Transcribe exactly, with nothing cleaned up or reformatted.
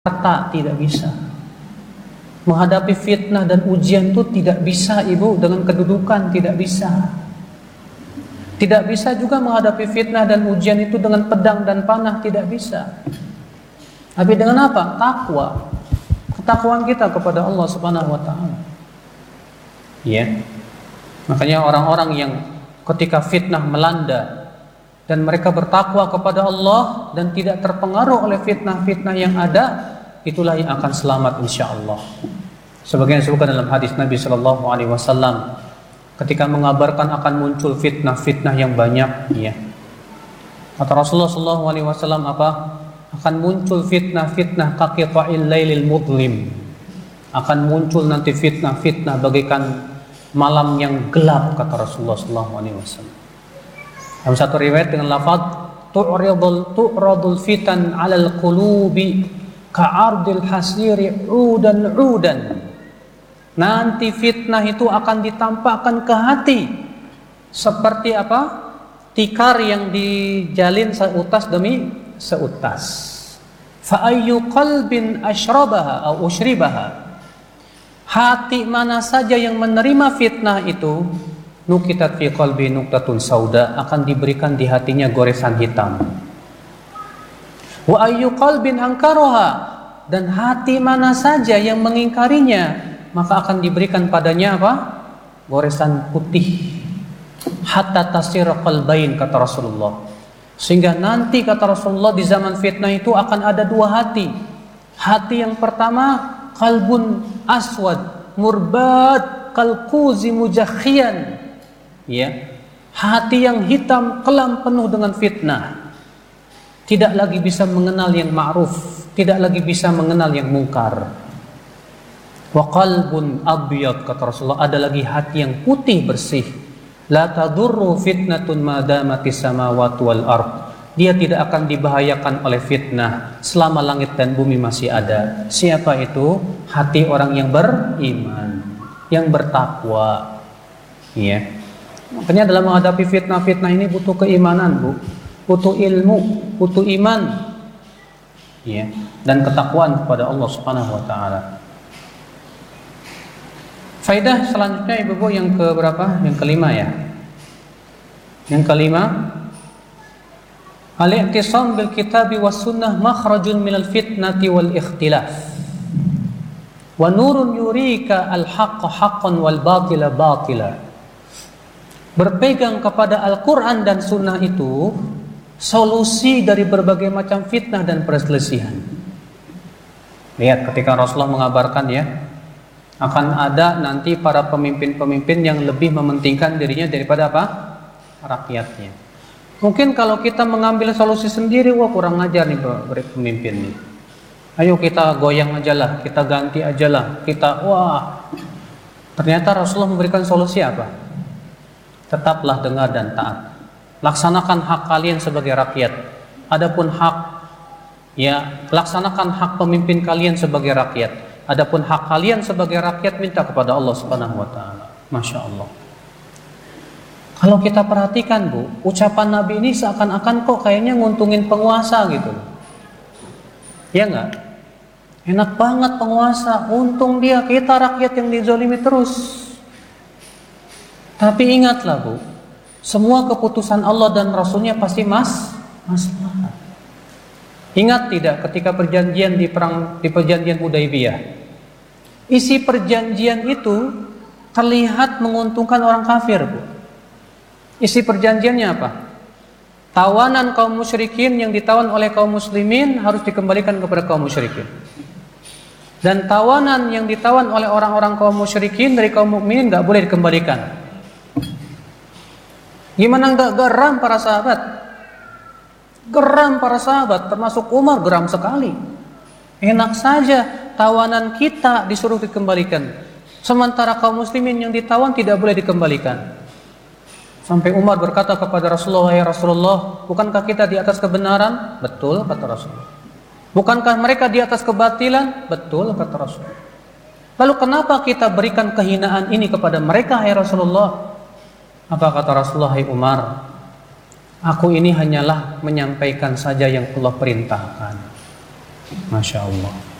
harta tidak bisa. Menghadapi fitnah dan ujian itu tidak bisa, Ibu, dengan kedudukan, tidak bisa. Tidak bisa juga menghadapi fitnah dan ujian itu dengan pedang dan panah, tidak bisa. Tapi dengan apa? Takwa. Ketakwaan kita kepada Allah Subhanahu wa taala. Ya. Makanya orang-orang yang ketika fitnah melanda dan mereka bertakwa kepada Allah dan tidak terpengaruh oleh fitnah-fitnah yang ada, itulah yang akan selamat insyaallah. Sebagaimana disebutkan dalam hadis Nabi sallallahu alaihi wasallam ketika mengabarkan akan muncul fitnah-fitnah yang banyak, ya. Kata Rasulullah sallallahu alaihi wasallam apa? Akan muncul fitnah-fitnah kaqita'il lailil mudlim. Akan muncul nanti fitnah-fitnah bagaikan malam yang gelap, kata Rasulullah sallallahu alaihi wasallam. Dalam satu riwayat dengan lafaz tu'radul tu'radul fitan 'alal qulubi ka'ardil hasiri 'udan 'udan. Nanti fitnah itu akan ditampakkan ke hati seperti apa? Tikar yang dijalin seutas demi seutas. Fa ayyu qalbin asyrabaha aw usyribaha. Hati mana saja yang menerima fitnah itu, nukitat fi qalbi nuqtatun sauda, akan diberikan di hatinya goresan hitam. Wa ayyu qalbin ankaraha, dan hati mana saja yang mengingkarinya, maka akan diberikan padanya apa? Goresan putih. Hatta tasira qalbain, kata Rasulullah. Sehingga nanti, kata Rasulullah, di zaman fitnah itu akan ada dua hati. Hati yang pertama qalbun aswad murbad kalquzi mujakhian, ya, hati yang hitam kelam penuh dengan fitnah, tidak lagi bisa mengenal yang ma'ruf, tidak lagi bisa mengenal yang mungkar. Wa qalbun abyad, kata Rasulullah, ada lagi hati yang putih bersih. La tadurru fitnatun madamatis samawati wal ard. Dia tidak akan dibahayakan oleh fitnah selama langit dan bumi masih ada. Siapa itu? Hati orang yang beriman, yang bertakwa. Ya. Makanya dalam menghadapi fitnah-fitnah ini butuh keimanan, Bu. Butuh ilmu, butuh iman. Ya, dan ketakwaan kepada Allah Subhanahu wa taala. Faedah selanjutnya, Ibu-ibu, yang ke berapa? Yang kelima, ya. Yang kelima, al-i'tisam bil kitabi was sunnah makhrajun minal fitnati wal ikhtilaf wa nurun yurika al-haqqa haqqan wal batila batila. Berpegang kepada Al-Quran dan sunnah itu solusi dari berbagai macam fitnah dan perselisihan. Lihat ketika Rasulullah mengabarkan, ya, akan ada nanti para pemimpin-pemimpin yang lebih mementingkan dirinya daripada apa? Rakyatnya. Mungkin kalau kita mengambil solusi sendiri, wah kurang ajar nih pemimpin nih. Ayo kita goyang aja lah, kita ganti aja lah, kita wah. Ternyata Rasulullah memberikan solusi apa? Tetaplah dengar dan taat. Laksanakan hak kalian sebagai rakyat. Adapun hak, ya, laksanakan hak pemimpin kalian sebagai rakyat. Adapun hak kalian sebagai rakyat minta kepada Allah Subhanahu wa taala. Masya Allah. Kalau kita perhatikan, Bu, ucapan Nabi ini seakan-akan kok kayaknya nguntungin penguasa gitu. Ya enggak? Enak banget penguasa, untung dia, kita rakyat yang dizolimi terus. Tapi ingatlah, Bu, semua keputusan Allah dan Rasulnya pasti mas maslahat. Ingat tidak ketika perjanjian di perang di perjanjian Hudaybiyah? Isi perjanjian itu terlihat menguntungkan orang kafir, Bu. Isi perjanjiannya apa? Tawanan kaum musyrikin yang ditawan oleh kaum muslimin harus dikembalikan kepada kaum musyrikin. Dan tawanan yang ditawan oleh orang-orang kaum musyrikin dari kaum mukminin enggak boleh dikembalikan. Gimana enggak geram para sahabat? Geram para sahabat, termasuk Umar, geram sekali. Enak saja tawanan kita disuruh dikembalikan, sementara kaum muslimin yang ditawan tidak boleh dikembalikan. Sampai Umar berkata kepada Rasulullah, "Ya Rasulullah, bukankah kita di atas kebenaran?" "Betul," kata Rasulullah. "Bukankah mereka di atas kebatilan?" "Betul," kata Rasulullah. "Lalu kenapa kita berikan kehinaan ini kepada mereka, ya Rasulullah?" Apa kata Rasulullah? "Hai Umar, aku ini hanyalah menyampaikan saja yang Allah perintahkan." Masya Allah.